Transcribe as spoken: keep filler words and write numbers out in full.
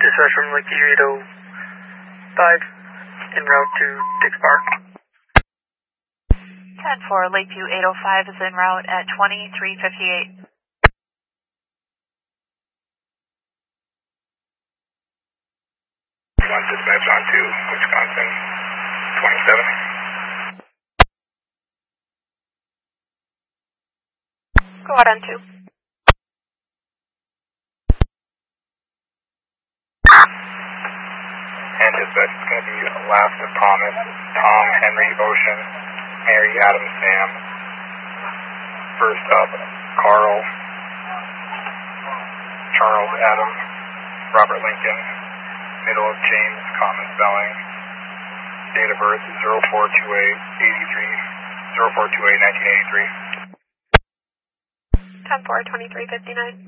dispatch from Lakeview eight oh five, en route to Dix Park. ten four, Lakeview eight oh five is en route at twenty-three fifty-eight. One dispatch on to Wisconsin twenty-seven. Go out on two. And dispatch is going to be last of Thomas, Tom, Henry, Ocean, Mary, Adam, Sam. First up, Carl, Charles, Adam, Robert Lincoln. Middle of James, common spelling. Date of birth is zero four two eight eighty-three, zero four two eight nineteen eighty-three. ten four, twenty-three fifty-nine.